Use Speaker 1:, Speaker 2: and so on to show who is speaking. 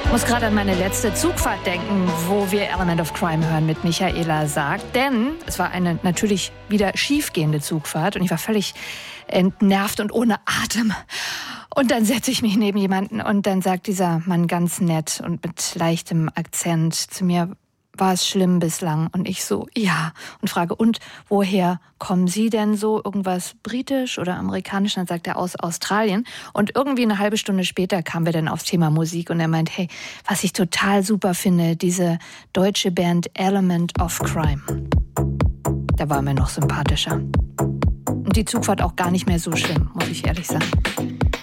Speaker 1: Muss gerade an meine letzte Zugfahrt denken, wo wir Element of Crime hören mit Michaela Sagt. Denn es war eine natürlich wieder schiefgehende Zugfahrt und ich war völlig entnervt und ohne Atem. Und dann setze ich mich neben jemanden und dann sagt dieser Mann ganz nett und mit leichtem Akzent zu mir: War es schlimm bislang? Und ich so, ja. Und frage, und woher kommen Sie denn so? Irgendwas britisch oder amerikanisch? Dann sagt er, aus Australien. Und irgendwie eine halbe Stunde später kamen wir dann aufs Thema Musik und er meint, hey, was ich total super finde, diese deutsche Band Element of Crime. Da war er mir noch sympathischer. Und die Zugfahrt auch gar nicht mehr so schlimm, muss ich ehrlich sagen.